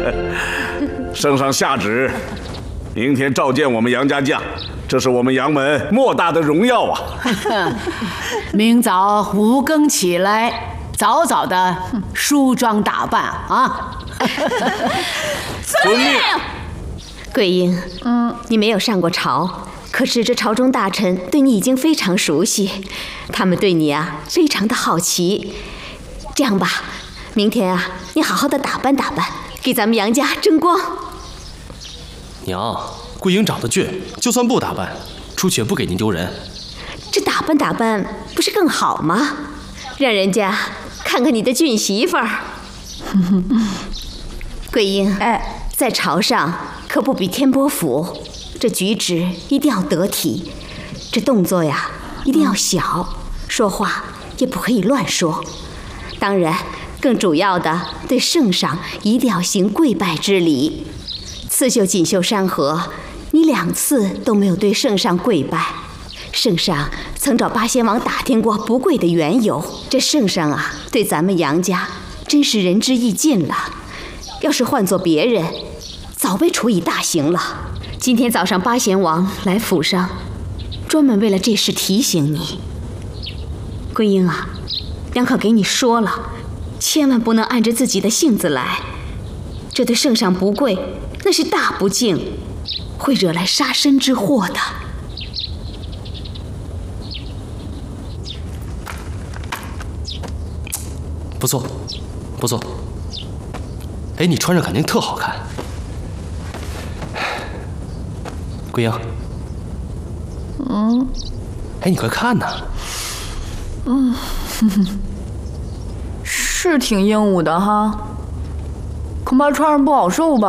圣上下旨，明天召见我们杨家将，这是我们杨门莫大的荣耀啊！ 明早5更起来，早早的梳妆打扮啊！ 遵命。 桂英，你没有上过朝，可是这朝中大臣对你已经非常熟悉，他们对你啊非常的好奇。这样吧，明天啊，你好好的打扮打扮，给咱们杨家争光。 娘，桂英长得倔，就算不打扮，出去也不给您丢人。 这打扮打扮不是更好吗？让人家看看你的俊媳妇儿。桂英，在朝上可不比天波府，这举止一定要得体，这动作呀一定要小，说话也不可以乱说。当然，更主要的，对圣上一定要行跪拜之礼。刺绣锦绣山河，你2次都没有对圣上跪拜。圣上曾找八仙王打听过不跪的缘由，这圣上啊，对咱们杨家真是仁至义尽了。要是换做别人，早被处以大刑了。今天早上八贤王来府上，专门为了这事提醒你。桂英啊，娘可给你说了，千万不能按着自己的性子来，这对圣上不跪，那是大不敬，会惹来杀身之祸的。 不错，不错。哎，你穿着肯定特好看。桂英，哎，你快看呐。 是挺英武的哈，恐怕穿上不好受吧。